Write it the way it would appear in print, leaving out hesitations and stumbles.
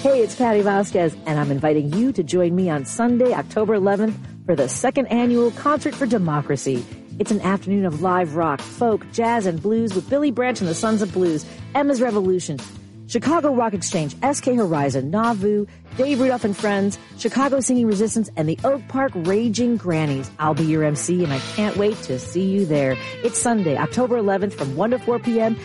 Hey, it's Patty Vasquez, and I'm inviting you to join me on Sunday, October 11th, for the second annual Concert for Democracy. It's an afternoon of live rock, folk, jazz, and blues with Billy Branch and the Sons of Blues, Emma's Revolution, Chicago Rock Exchange, SK Horizon, Nauvoo, Dave Rudolph and Friends, Chicago Singing Resistance, and the Oak Park Raging Grannies. I'll be your MC, and I can't wait to see you there. It's Sunday, October 11th from 1 to 4 p.m.